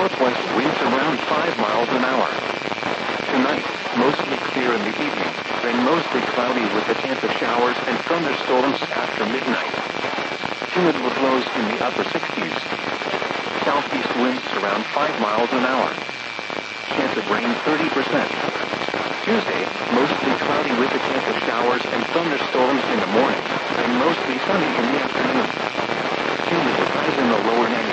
northwest winds around 5 miles an hour. Tonight, mostly clear in the evening, then mostly cloudy with a chance of showers and thunderstorms after midnight. Humid with lows in the upper 60s. Southeast winds around 5 miles an hour. Chance of rain 30%. Tuesday, mostly cloudy with a chance of showers and thunderstorms in the morning, and mostly sunny in the afternoon. Humid with highs in the lower 90s.